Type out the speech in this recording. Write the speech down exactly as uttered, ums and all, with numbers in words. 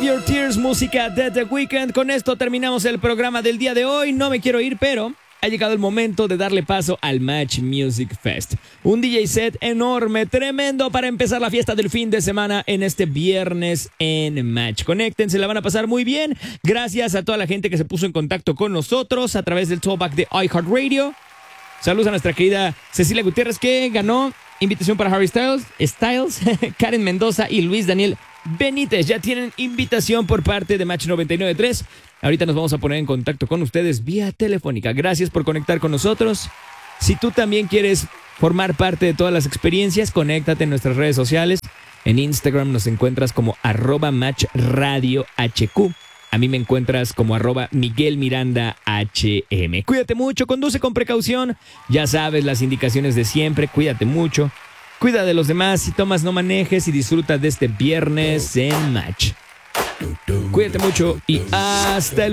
Save Your Tears, música de The Weeknd. Con esto terminamos el programa del día de hoy. No me quiero ir, pero ha llegado el momento de darle paso al Match Music Fest. Un D J set enorme, tremendo para empezar la fiesta del fin de semana en este viernes en Match. Conéctense, la van a pasar muy bien. Gracias a toda la gente que se puso en contacto con nosotros a través del talkback de iHeartRadio. Saludos a nuestra querida Cecilia Gutiérrez, que ganó invitación para Harry Styles, Styles Karen Mendoza y Luis Daniel Benítez. Ya tienen invitación por parte de Match noventa y nueve punto tres. Ahorita nos vamos a poner en contacto con ustedes vía telefónica. Gracias por conectar con nosotros. Si tú también quieres formar parte de todas las experiencias, conéctate en nuestras redes sociales. En Instagram nos encuentras como arroba Match Radio H Q. A mí me encuentras como arroba Miguel Miranda H M. Cuídate mucho, conduce con precaución. Ya sabes las indicaciones de siempre. Cuídate mucho. Cuida de los demás. Si tomas, no manejes. Y disfruta de este viernes en Match. Cuídate mucho y hasta el